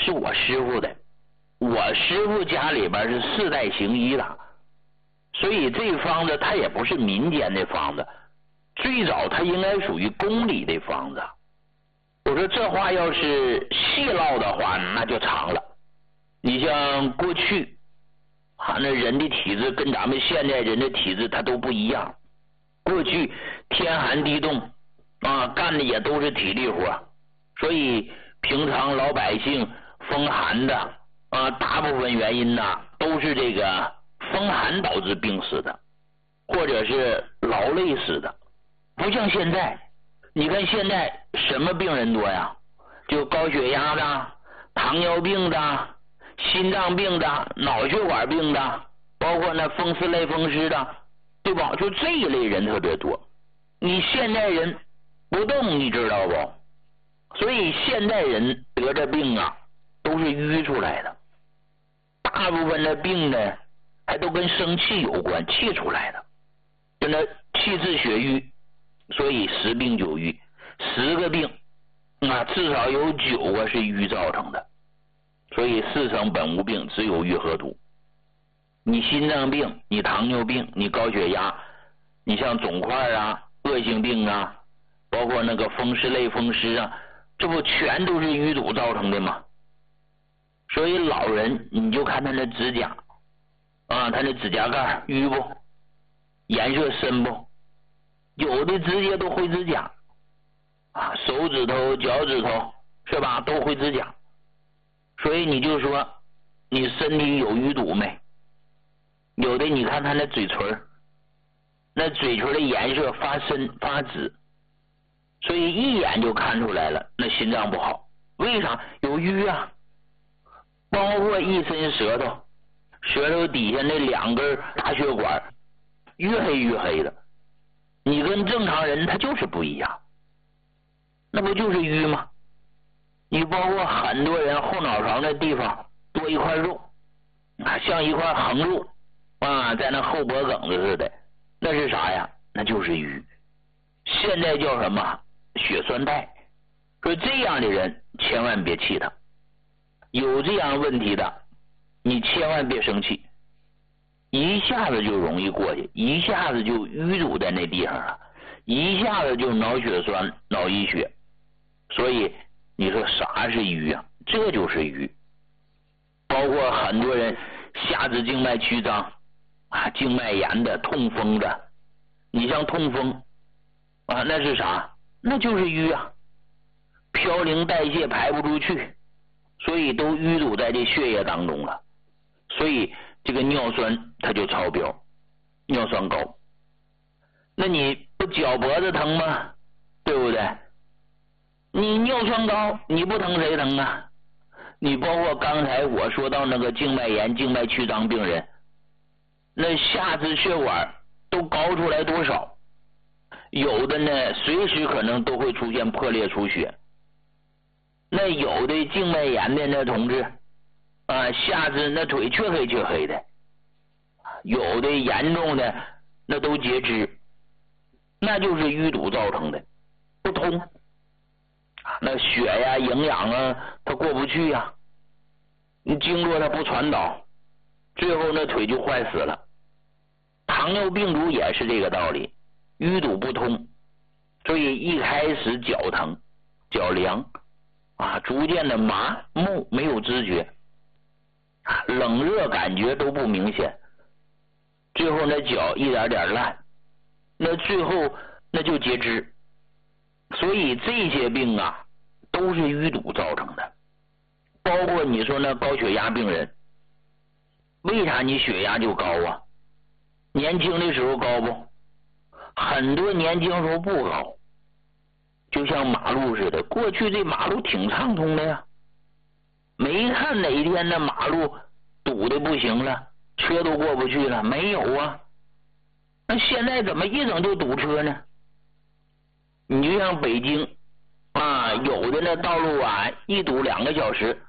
是我师傅的，我师傅家里边是4代行医的，所以这方子它也不是民间的方子，最早它应该属于宫里的方子。我说这话要是细唠的话，那就长了。你像过去那人的体质跟咱们现在人的体质它都不一样，过去天寒地冻干的也都是体力活，所以平常老百姓风寒的大部分原因都是这个风寒导致病死的，或者是劳累死的。不像现在，你看现在什么病人多呀？就高血压的、糖尿病的、心脏病的、脑血管病的，包括那风湿类风湿的，对吧？就这一类人特别多。你现代人不动，你知道不？所以现代人得的病都是淤出来的，大部分的病呢还都跟生气有关，气出来的，就那气滞血瘀，所以10病9瘀，10个病至少有9个是瘀造成的，所以4成本无病，只有瘀和毒。你心脏病，你糖尿病，你高血压，你像肿块恶性病包括那个风湿类风湿这不全都是淤堵造成的吗？所以老人你就看他那指甲他那指甲盖淤不，颜色深不，有的直接都灰指甲手指头脚趾头是吧，都灰指甲。所以你就说你身体有淤堵没？有的你看他那嘴唇，那嘴唇的颜色发深发紫，所以一眼就看出来了，那心脏不好。为啥？有瘀包括一伸舌头，舌头底下那2根大血管越黑越黑的，你跟正常人他就是不一样，那不就是瘀吗？你包括很多人后脑勺那地方多一块肉像一块横肉在那后脖梗子似的，那是啥呀？那就是瘀。现在叫什么？血栓带。所以这样的人千万别气他，有这样问题的你千万别生气，一下子就容易过去，一下子就淤堵在那地方了，一下子就脑血栓脑溢血。所以你说啥是瘀这就是瘀。包括很多人下肢静脉曲张静脉炎的、痛风的，你像痛风那是啥？那就是瘀嘌呤代谢排不出去，所以都淤堵在这血液当中了，所以这个尿酸它就超标，尿酸高。那你不脚脖子疼吗？对不对？你尿酸高，你不疼谁疼你包括刚才我说到那个静脉炎、静脉曲张病人，那下肢血管都高出来多少？有的呢随时可能都会出现破裂出血。那有的静脉炎的那同志下肢那腿黢黑黢黑的，有的严重的那都截肢，那就是淤堵造成的，不通那血营养它过不去你经络它不传导，最后那腿就坏死了。糖尿病毒也是这个道理，淤堵不通，所以一开始脚疼脚凉逐渐的麻木，没有知觉冷热感觉都不明显，最后那脚一点点烂，那最后那就截肢。所以这些病都是淤堵造成的。包括你说那高血压病人，为啥你血压就高年轻的时候高不？很多年轻时候不高，就像马路似的，过去这马路挺畅通的没看哪一天那马路堵的不行了，车都过不去了，没有那现在怎么一整就堵车呢？你就像北京有的那道路一堵2个小时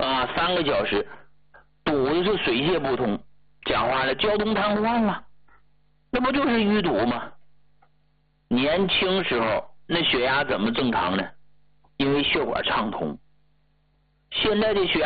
3个小时，堵的是水泄不通，讲话了交通瘫痪了，那不就是淤堵吗？年轻时候那血压怎么正常呢？因为血管畅通，现在的血压